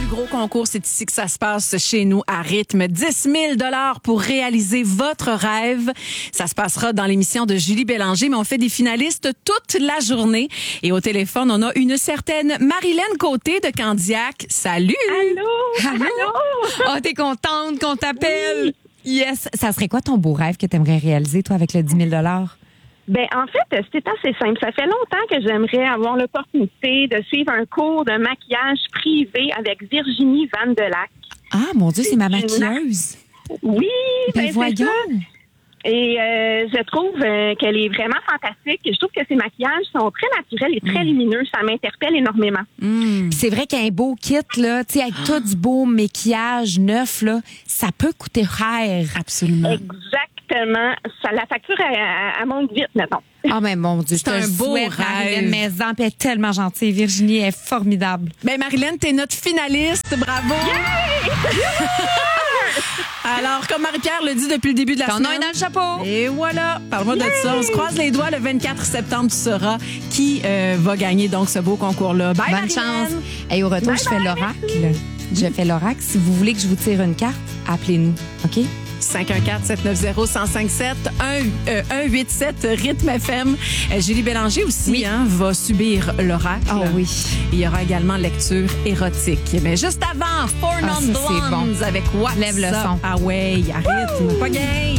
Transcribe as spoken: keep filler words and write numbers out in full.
plus gros concours, c'est ici que ça se passe chez nous à Rythme. dix mille dollars pour réaliser votre rêve. Ça se passera dans l'émission de Julie Bélanger, mais on fait des finalistes toute la journée. Et au téléphone, on a une certaine Marilène Côté de Candiac. Salut! Allô? Allô? Oh, t'es contente qu'on t'appelle? Oui. Yes. Ça serait quoi ton beau rêve que t'aimerais réaliser, toi, avec le dix mille dollars? Ben, en fait, c'est assez simple. Ça fait longtemps que j'aimerais avoir l'opportunité de suivre un cours de maquillage privé avec Virginie Vandelac. Ah, mon Dieu, c'est ma maquilleuse. Oui, ben, ben voyons. Et euh, je trouve euh, qu'elle est vraiment fantastique. Je trouve que ses maquillages sont très naturels et très mmh. lumineux. Ça m'interpelle énormément. Mmh. C'est vrai qu'un beau kit, là, tu sais, avec tout du beau maquillage neuf, là, ça peut coûter cher. Absolument. Exactement. Ça, la facture, elle, elle monte vite, mettons. Ah, mais mon Dieu, c'est un beau rêve. Marilène Maison, puis elle est tellement gentille. Virginie est formidable. Ben, Marilène, t'es notre finaliste. Bravo! Yeah! Alors, comme Marie-Pierre le dit depuis le début de la Ton semaine. nom est dans le chapeau. Et voilà. Parle-moi yeah! de ça. On se croise les doigts. Le vingt-quatre septembre, tu sauras qui euh, va gagner donc ce beau concours-là. Bye, bonne Marilène. chance. Et au retour, bye, je fais bye, l'oracle. Je fais l'oracle. Si vous voulez que je vous tire une carte, appelez-nous. OK? cinq un quatre, sept neuf zéro, un zéro cinq sept, un huit sept Rythme F M. Euh, Julie Bélanger aussi oui. hein, va subir l'oracle. Oh oui. Il y aura également lecture érotique. Mais juste avant, Four Non Blondes bon. avec What? Lève le son. Ah ouais, à Rythme. Pas gay.